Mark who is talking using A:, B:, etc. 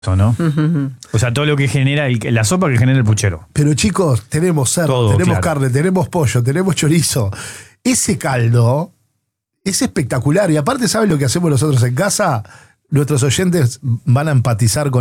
A: ¿no? O sea, todo lo que genera, la sopa que genera el puchero.
B: Pero chicos, tenemos cerdo,
A: Todo,
B: tenemos
A: claro.
B: carne, tenemos pollo, tenemos chorizo. Ese caldo es espectacular. Y aparte, ¿saben lo que hacemos nosotros en casa? Nuestros oyentes van a empatizar con